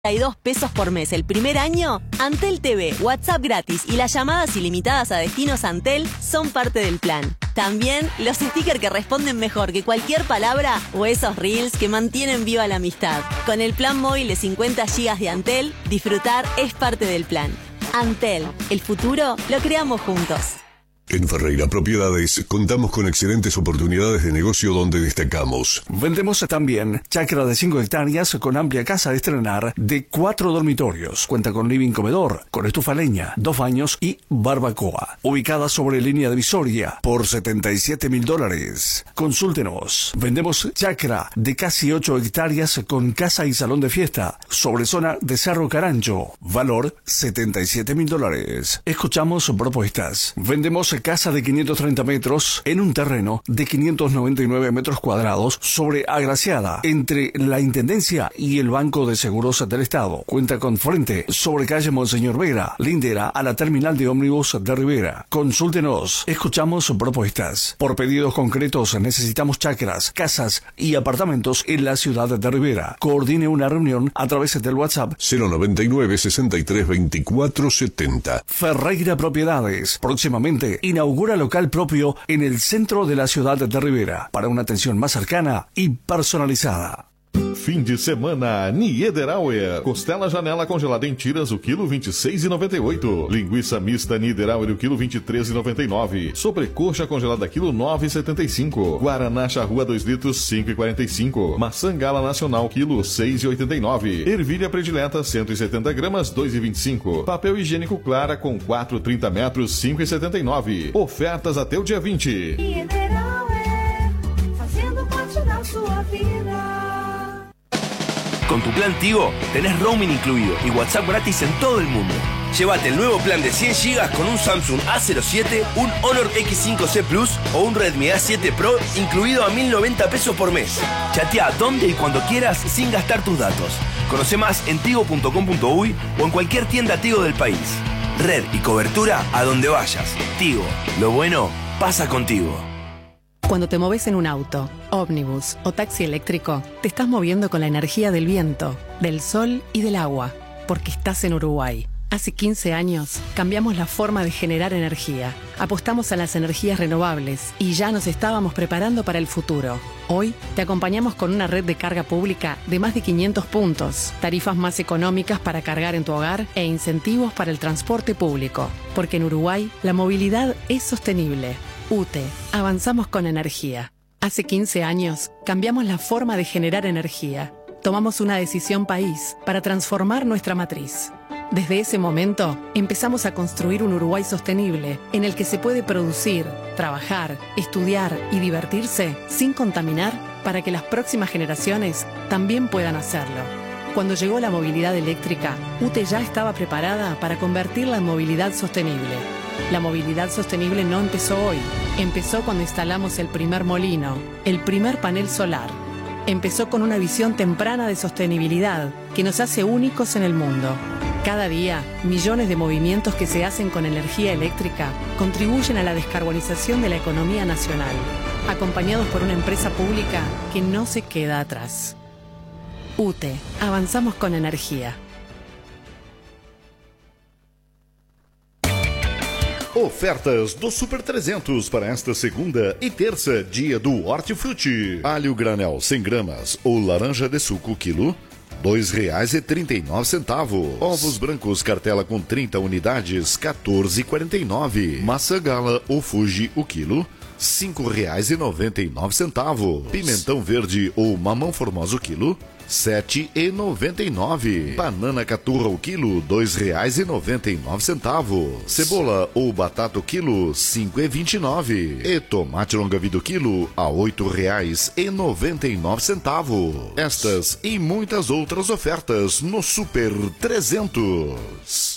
pesos por mes el primer año, Antel TV, WhatsApp gratis y las llamadas ilimitadas a destinos Antel son parte del plan. También los stickers que responden mejor que cualquier palabra o esos reels que mantienen viva la amistad. Con el plan móvil de 50 GB de Antel, disfrutar es parte del plan. Antel, el futuro lo creamos juntos. En Ferreira Propiedades contamos con excelentes oportunidades de negocio donde destacamos. Vendemos también chacra de 5 hectáreas con amplia casa de estrenar de 4 dormitorios. Cuenta con living comedor, con estufa leña, 2 baños y barbacoa. Ubicada sobre línea divisoria por $77.000. Consúltenos. Vendemos chacra de casi 8 hectáreas con casa y salón de fiesta sobre zona de Cerro Carancho. Valor $77.000. Escuchamos propuestas. Vendemos casa de 530 metros en un terreno de 599 metros cuadrados sobre Agraciada, entre la Intendencia y el Banco de Seguros del Estado. Cuenta con frente sobre calle Monseñor Vera, lindera a la terminal de ómnibus de Rivera. Consúltenos, escuchamos propuestas. Por pedidos concretos necesitamos chacras, casas y apartamentos en la ciudad de Rivera. Coordine una reunión a través del WhatsApp 099 63 24 70. Ferreira Propiedades. Próximamente inaugura local propio en el centro de la ciudad de Rivera para una atención más cercana y personalizada. Fim de semana, Niederauer. Costela janela congelada em tiras, o quilo R$26,98. Linguiça mista Niederauer, o quilo R$23,99. Sobrecoxa congelada, quilo R$9,75. Guaraná Charrua 2 litros, R$5,45. Maçã Gala Nacional, quilo R$6,89. Ervilha predileta, 170 gramas, R$2,25. Papel higiênico Clara com 4,30 metros, R$5,79. Ofertas até o dia 20. Niederauer, fazendo parte da sua vida. Con tu plan Tigo tenés roaming incluido y WhatsApp gratis en todo el mundo. Llévate el nuevo plan de 100 GB con un Samsung A07, un Honor X5C Plus o un Redmi A7 Pro incluido a $1.090 por mes. Chatea donde y cuando quieras sin gastar tus datos. Conoce más en tigo.com.uy o en cualquier tienda Tigo del país. Red y cobertura a donde vayas. Tigo, lo bueno pasa contigo. Cuando te moves en un auto, ómnibus o taxi eléctrico, te estás moviendo con la energía del viento, del sol y del agua, porque estás en Uruguay. Hace 15 años cambiamos la forma de generar energía, apostamos a las energías renovables y ya nos estábamos preparando para el futuro. Hoy te acompañamos con una red de carga pública de más de 500 puntos, tarifas más económicas para cargar en tu hogar e incentivos para el transporte público, porque en Uruguay la movilidad es sostenible. UTE, avanzamos con energía. Hace 15 años cambiamos la forma de generar energía. Tomamos una decisión país para transformar nuestra matriz. Desde ese momento empezamos a construir un Uruguay sostenible en el que se puede producir, trabajar, estudiar y divertirse sin contaminar para que las próximas generaciones también puedan hacerlo. Cuando llegó la movilidad eléctrica, UTE ya estaba preparada para convertirla en movilidad sostenible. La movilidad sostenible no empezó hoy. Empezó cuando instalamos el primer molino, el primer panel solar. Empezó con una visión temprana de sostenibilidad que nos hace únicos en el mundo. Cada día, millones de movimientos que se hacen con energía eléctrica contribuyen a la descarbonización de la economía nacional, acompañados por una empresa pública que no se queda atrás. UTE, avanzamos con energía. Ofertas do Super 300 para esta segunda e terça, dia do Hortifruti. Alho granel 100 gramas ou laranja de suco quilo, R$2,39. Ovos brancos cartela com 30 unidades, R$14,49. Maçã Gala ou Fuji o quilo, R$5,99. Pimentão verde ou mamão formoso quilo, R$7,99. Banana caturra o quilo, R$2,99. Cebola ou batata o quilo, R$5,29. E tomate longa-vida o quilo, a R$8,99. Estas e muitas outras ofertas no Super 300.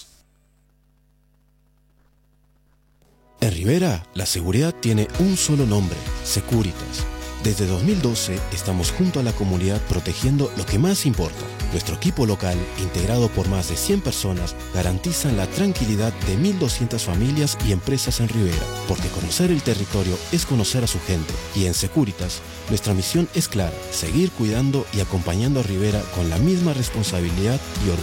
En Rivera, la seguridad tiene un solo nombre, Securitas. Desde 2012 estamos junto a la comunidad protegiendo lo que más importa. Nuestro equipo local, integrado por más de 100 personas, garantizan la tranquilidad de 1.200 familias y empresas en Rivera, porque conocer el territorio es conocer a su gente. Y en Securitas, nuestra misión es clara: seguir cuidando y acompañando a Rivera con la misma responsabilidad y orgullo